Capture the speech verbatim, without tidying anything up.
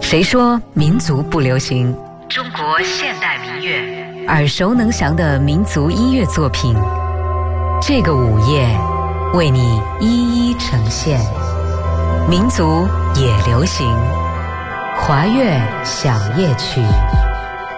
谁说民族不流行？中国现代民乐，耳熟能详的民族音乐作品，这个午夜为你一一呈现。民族也流行，华乐小夜曲。